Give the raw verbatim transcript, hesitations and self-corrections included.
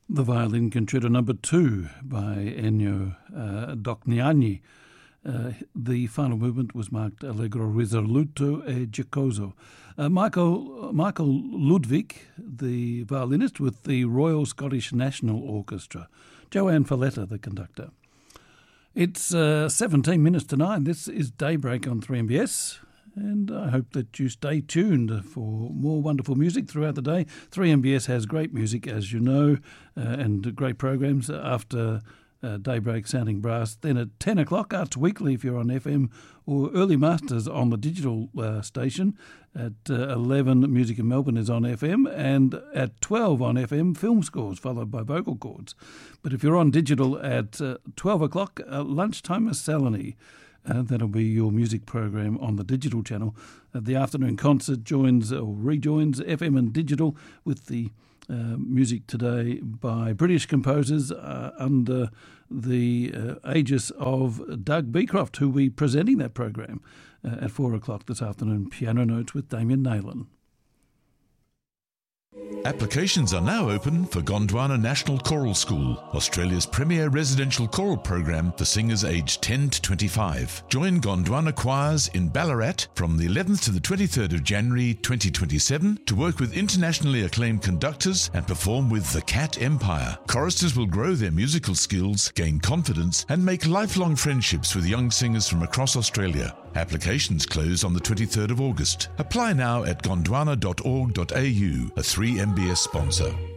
The Violin Concerto Number Two by Ennio uh, Dognani. Uh, the final movement was marked Allegro risoluto e giocoso. Uh, Michael Michael Ludwig, the violinist with the Royal Scottish National Orchestra. Joanne Folletta, the conductor. It's uh, seventeen minutes to nine. This is Daybreak on three M B S. And I hope that you stay tuned for more wonderful music throughout the day. three M B S has great music, as you know, uh, and great programs after uh, Daybreak Sounding Brass. Then at ten o'clock, Arts Weekly if you're on F M, or Early Masters on the digital uh, station. At uh, eleven, Music in Melbourne is on F M, and at twelve on F M, Film Scores, followed by Vocal Chords. But if you're on digital at uh, twelve o'clock, uh, Lunchtime Miscellany. Uh, that'll be your music program on the digital channel. Uh, the afternoon concert joins or rejoins F M and digital with the uh, music today by British composers uh, under the uh, aegis of Doug Beecroft, who will be presenting that program uh, at four o'clock this afternoon. Piano Notes with Damien Naylan. Applications are now open for Gondwana National Choral School, Australia's premier residential choral program for singers aged ten to twenty-five. Join Gondwana choirs in Ballarat from the eleventh to the twenty-third of January twenty twenty-seven to work with internationally acclaimed conductors and perform with the Cat Empire. Choristers will grow their musical skills, gain confidence and make lifelong friendships with young singers from across Australia. Applications close on the twenty-third of August. Apply now at gondwana dot org dot a u, a three M B S sponsor.